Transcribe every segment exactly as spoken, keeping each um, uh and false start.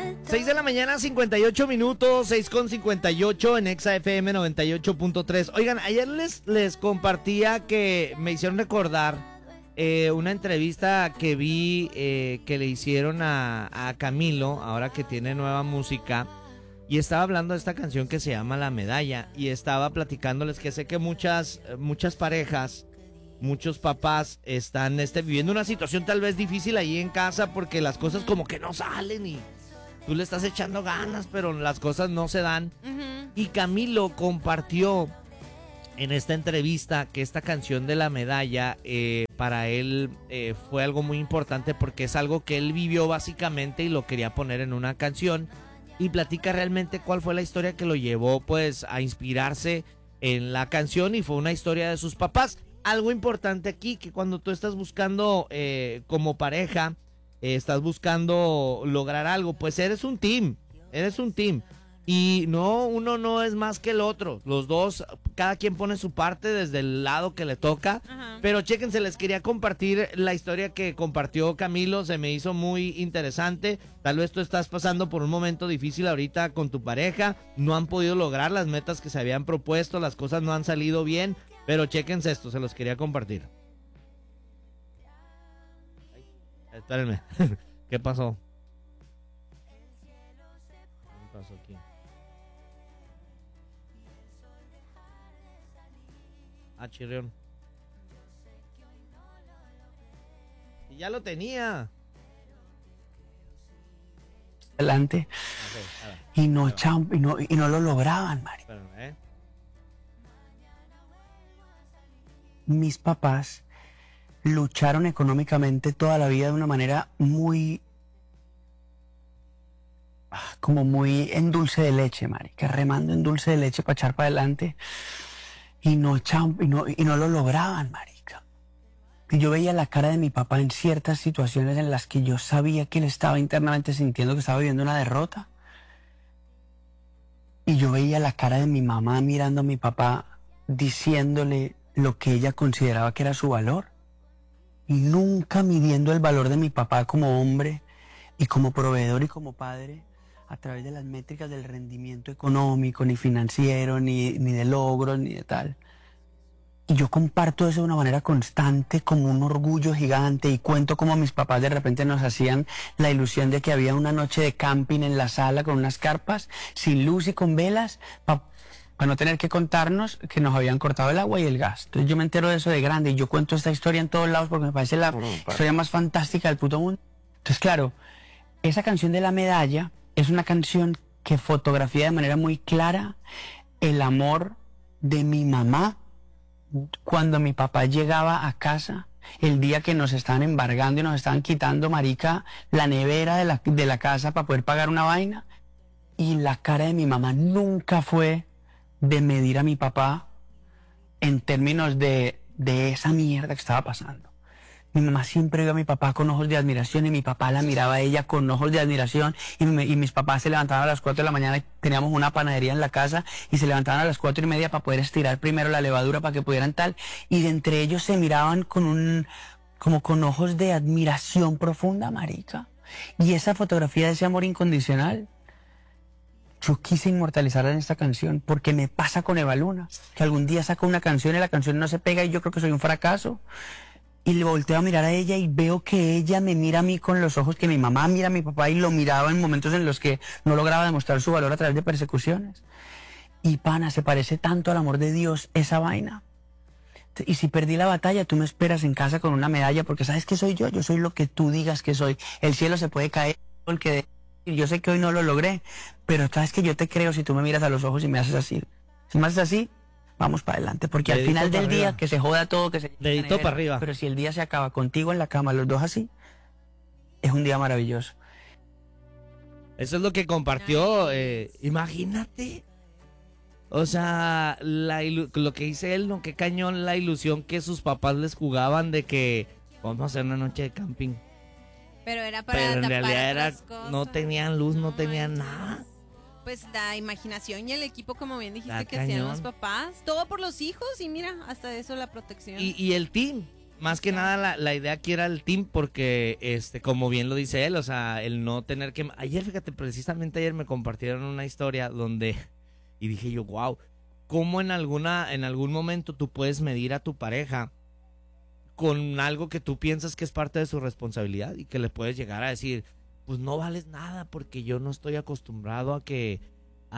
seis de la mañana, cincuenta y ocho minutos, seis con cincuenta y ocho en Exa F M noventa y ocho punto tres. Oigan, ayer les, les compartía que me hicieron recordar eh, una entrevista que vi eh, que le hicieron a, a Camilo, ahora que tiene nueva música, y estaba hablando de esta canción que se llama La Medalla, y estaba platicándoles que sé que muchas, muchas parejas, muchos papás están este, viviendo una situación tal vez difícil ahí en casa porque las cosas como que no salen y tú le estás echando ganas, pero las cosas no se dan. Uh-huh. Y Camilo compartió en esta entrevista que esta canción de La Medalla eh, para él eh, fue algo muy importante porque es algo que él vivió básicamente y lo quería poner en una canción, y platica realmente cuál fue la historia que lo llevó pues a inspirarse en la canción, y fue una historia de sus papás. Algo importante aquí, que cuando tú estás buscando eh, como pareja, eh, estás buscando lograr algo, pues eres un team, eres un team. Y no, uno no es más que el otro. Los dos, cada quien pone su parte desde el lado que le toca. Ajá. Pero chéquense, les quería compartir la historia que compartió Camilo. Se me hizo muy interesante. Tal vez tú estás pasando por un momento difícil ahorita con tu pareja. No han podido lograr las metas que se habían propuesto. Las cosas no han salido bien. Pero chéquense esto, se los quería compartir. Ay, espérenme. ¿Qué pasó? ¿Qué pasó aquí? Ah, chirrión. Y ya lo tenía. Adelante. Okay, y, no echaban, y, no, y no lo lograban, Mari. Espérame, ¿eh? Mis papás lucharon económicamente toda la vida de una manera muy, como muy en dulce de leche, marica, remando en dulce de leche para echar para adelante, y no echaban, y no, y no lo lograban, marica. Y yo veía la cara de mi papá en ciertas situaciones en las que yo sabía que él estaba internamente sintiendo que estaba viviendo una derrota, y yo veía la cara de mi mamá mirando a mi papá diciéndole lo que ella consideraba que era su valor, y nunca midiendo el valor de mi papá como hombre y como proveedor y como padre a través de las métricas del rendimiento económico, ni financiero, ni, ni de logros, ni de tal. Y yo comparto eso de una manera constante, como un orgullo gigante, y cuento cómo mis papás de repente nos hacían la ilusión de que había una noche de camping en la sala con unas carpas, sin luz y con velas, para para no tener que contarnos que nos habían cortado el agua y el gas. Entonces yo me entero de eso de grande y yo cuento esta historia en todos lados porque me parece la bueno, historia más fantástica del puto mundo. Entonces, claro, esa canción de La Medalla es una canción que fotografía de manera muy clara el amor de mi mamá cuando mi papá llegaba a casa el día que nos estaban embargando y nos estaban quitando, marica, la nevera de la, de la casa para poder pagar una vaina. Y la cara de mi mamá nunca fue de medir a mi papá en términos de, de esa mierda que estaba pasando. Mi mamá siempre vio a mi papá con ojos de admiración y mi papá la miraba a ella con ojos de admiración, y, me, y mis papás se levantaban a las cuatro de la mañana, y teníamos una panadería en la casa, y se levantaban a las cuatro y media para poder estirar primero la levadura para que pudieran tal, y de entre ellos se miraban con un, como con ojos de admiración profunda, marica. Y esa fotografía de ese amor incondicional yo quise inmortalizarla en esta canción porque me pasa con Eva Luna, que algún día saco una canción y la canción no se pega y yo creo que soy un fracaso, y le volteo a mirar a ella y veo que ella me mira a mí con los ojos que mi mamá mira a mi papá y lo miraba en momentos en los que no lograba demostrar su valor a través de persecuciones. Y pana, se parece tanto al amor de Dios esa vaina. Y si perdí la batalla, tú me esperas en casa con una medalla porque sabes que soy yo, yo soy lo que tú digas que soy. El cielo se puede caer, el que de... yo sé que hoy no lo logré, pero sabes que yo te creo si tú me miras a los ojos y me haces así. Si me haces así, vamos para adelante, porque dedito al final del arriba. Día que se joda todo, que se dedito para arriba. Pero si el día se acaba contigo en la cama, los dos así, es un día maravilloso. Eso es lo que compartió. Eh, imagínate, o sea, la ilu- lo que dice él, no, qué cañón la ilusión que sus papás les jugaban de que vamos a hacer una noche de camping. Pero era para Pero en tapar realidad era, cosas. no tenían luz, no, no tenían manches. nada. Pues la imaginación y el equipo, como bien dijiste, La que hacían cañón. los papás. Todo por los hijos y mira, hasta eso la protección. Y, y el team, más que nada la, la idea aquí era el team porque, este, como bien lo dice él, o sea, el no tener que... Ayer, fíjate, precisamente ayer me compartieron una historia donde... Y dije yo, wow, ¿cómo en, alguna, en algún momento tú puedes medir a tu pareja con algo que tú piensas que es parte de su responsabilidad y que le puedes llegar a decir, pues no vales nada porque yo no estoy acostumbrado a que... a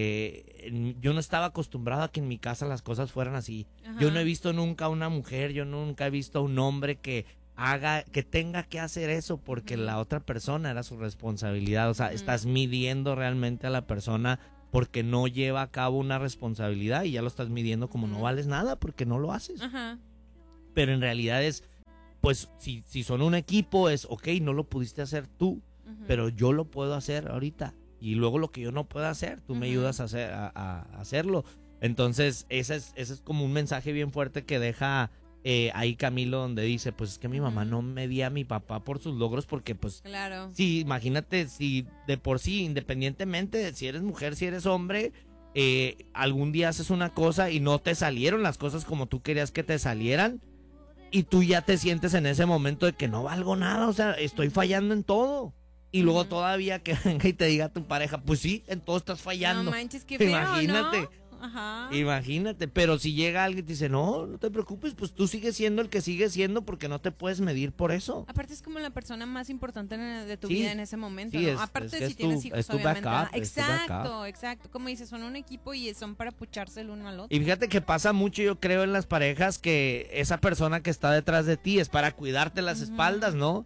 que yo no estaba acostumbrado a que en mi casa las cosas fueran así. Ajá. Yo no he visto nunca a una mujer, yo nunca he visto a un hombre que haga, que tenga que hacer eso porque Ujú. la otra persona era su responsabilidad. O sea, Ujú. estás midiendo realmente a la persona porque no lleva a cabo una responsabilidad y ya lo estás midiendo como no Ujú. vales nada porque no lo haces. Ajá. Pero en realidad es, pues, si, si son un equipo es, ok, no lo pudiste hacer tú, Ujú. pero yo lo puedo hacer ahorita. Y luego lo que yo no puedo hacer, tú me Ujú. ayudas a, hacer, a, a hacerlo. Entonces, ese es, ese es como un mensaje bien fuerte que deja eh, ahí Camilo, donde dice, pues es que mi mamá Ujú. no medía a mi papá por sus logros, porque pues, Claro. sí, imagínate, si de por sí, independientemente de si eres mujer, si eres hombre, eh, algún día haces una cosa y no te salieron las cosas como tú querías que te salieran, y tú ya te sientes en ese momento de que no valgo nada, o sea, estoy fallando en todo. Y luego Ujú. todavía que venga y te diga tu pareja, pues sí, en todo estás fallando. No manches, qué feo, Imagínate. ¿no? Ajá. Imagínate, pero si llega alguien y te dice, no, no te preocupes, pues tú sigues siendo el que sigues siendo porque no te puedes medir por eso. Aparte es como la persona más importante en- de tu Sí, vida en ese momento, sí, ¿no? es- Aparte es que si es tu- tienes hijos, es tu obviamente. backup, Ah, es tu exacto, backup. exacto. Como dices, son un equipo y son para pucharse el uno al otro. Y fíjate que pasa mucho, yo creo, en las parejas que esa persona que está detrás de ti es para cuidarte las Ujú. espaldas, ¿no?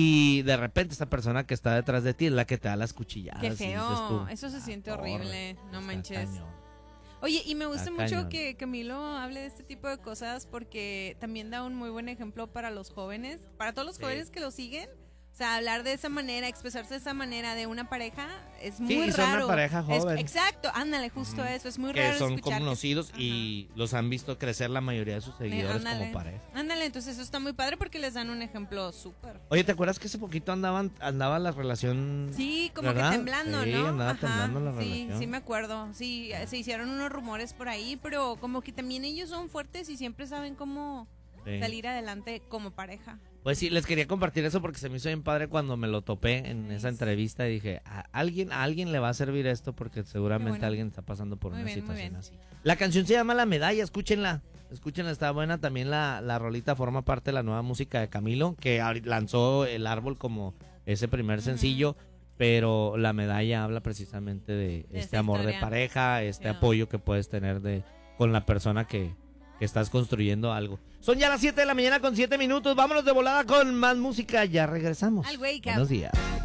Y de repente esa persona que está detrás de ti es la que te da las cuchilladas. Qué y dices feo, tú, eso se "Ah, siente torre, horrible, no está manches". cañón". Oye, y me gusta Está mucho cañón. que Camilo hable de este tipo de cosas porque también da un muy buen ejemplo para los jóvenes, para todos los Sí. jóvenes que lo siguen. O sea, hablar de esa manera, expresarse de esa manera de una pareja es muy Sí, y son una raro. pareja Es- joven. exacto, ándale, justo Ujú. eso. Es muy Que raro son escuchar que- conocidos Ajá. y los han visto crecer la mayoría de sus seguidores ándale. como pareja. Ándale, entonces eso está muy padre porque les dan un ejemplo súper. Oye, ¿te acuerdas que hace poquito andaban andaba la relación? Sí, como ¿verdad? que temblando, Sí, ¿no? andaba Ajá, temblando la sí, relación. sí me acuerdo. Sí, se hicieron unos rumores por ahí, pero como que también ellos son fuertes y siempre saben cómo Sí. salir adelante como pareja. Pues sí, les quería compartir eso porque se me hizo bien padre cuando me lo topé en esa Nice. entrevista y dije, a alguien, a alguien le va a servir esto porque seguramente bueno. alguien está pasando por Muy una bien, muy situación bien. así. La canción se llama La Medalla, escúchenla. Escúchenla, está buena. También la, la rolita forma parte de la nueva música de Camilo, que ahori- lanzó El Árbol como ese primer Ujú. sencillo, pero La Medalla habla precisamente de, De este esa amor de historia. pareja, este Ya. apoyo que puedes tener de con la persona que, que estás construyendo algo. Son ya las siete de la mañana con siete minutos. Vámonos de volada con más música. Ya regresamos. Al wake up. Buenos días.